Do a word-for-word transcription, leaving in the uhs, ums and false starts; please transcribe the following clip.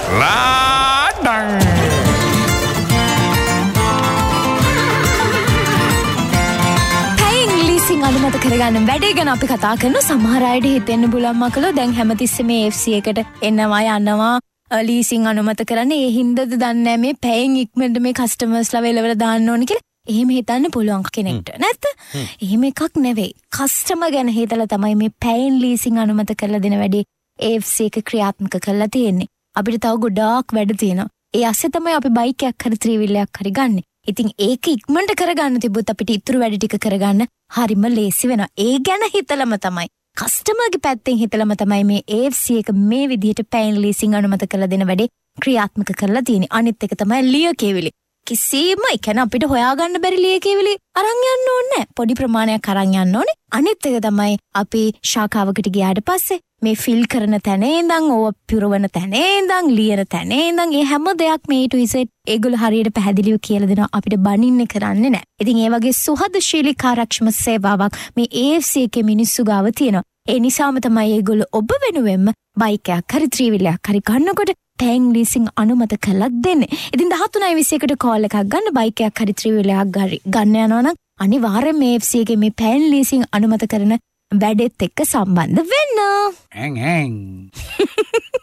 ලාඩං අනුමත කරගන්න වැඩේ ගැන අපි කතා කරන සමහර අයට හිතෙන්න පුළුවන් මකලෝ දැන් හැමතිස්සෙම මේ එෆ් සී එකට එනවා යනවා ලීසින් අනුමත කරන්න ඒ හින්දාද දන්නේ නැහැ මේ පැයෙන් ඉක්මනට මේ කස්ටමර්ස්ලා වෙලවල දාන්න ඕන කියලා. එහෙම හිතන්න පුළුවන් කෙනෙක්ට නැත්ද? එහෙම එකක් නෙවෙයි. කස්ටමර් ගැන හිතලා තමයි මේ පැයෙන් ලීසින් අනුමත කරලා දෙන වැඩේ එෆ් සී එක ක්‍රියාත්මක කරලා තියෙන්නේ. අපිට තව ගොඩාක් වැඩ තියෙනවා. ඒ ASCII තමයි අපි බයික් එකක් හරි ත්‍රී වීල් එකක් හරි ගන්න. ඉතින් ඒක ඉක්මනට කරගන්න තිබ්බොත් අපිට ඉතුරු වැඩ ටික කරගන්න හරිම ලේසි වෙනවා. ඒ ගැන හිතලම තමයි කස්ටමර්ගේ පැත්තෙන් හිතලම තමයි මේ ඒ එෆ් සී එක මේ විදිහට පැයෙන් ලීසින් අනුමත කරලා දෙන වැඩේ ක්‍රියාත්මක කරලා තියෙන්නේ. අනිත් එක තමයි ලියකෙවිලි. කිසිම ඒ කියන්නේ අපිට හොයාගන්න බැරි ලියකෙවිලි අරන් යන්න ඕනේ නැහැ. පොඩි ප්‍රමාණයක් අරන් යන්න ඕනේ. අනිත් එක තමයි අපි ශාඛාවකට ගියාට පස්සේ මේ ෆිල් කරන තැනේ ඉඳන් ඕව පුරවන තැනේ ඉඳන් ලියන තැනේ ඉඳන් ඒ හැම දෙයක් මේ ටු ඉසෙට් ඒගොල්ලෝ හරියට පැහැදිලිව කියලා දෙනවා. අපිට බනින්නේ කරන්නේ නැහැ. ඉතින් ඒ වගේ සුහදශීලී කාර්යක්ෂම සේවාවක් මේ ඒ එෆ් සී එකේ මිනිස්සු ගාව තියෙනවා. ඒ නිසාම තමයි ඒගොල්ලෝ ඔබ වෙනුවෙන්ම බයික් එකක් හරි ත්‍රී වීල් එකක් හරි ගන්නකොට පැයෙන් ලීසින් අනුමත කරලා දෙන්නේ. ඉතින් දහතුනයි විසි එකට කෝල් එකක් ගන්න බයික් එකක් හරි ත්‍රී වීල් එකක් ගන්න යනවා නම් අනිවාර්යයෙන් මේ එෆ් සී එකේ මේ පැයෙන් ලීසින් අනුමත කරන වැඩෙත් එක්ක සම්බන්ධ වෙන්න. And and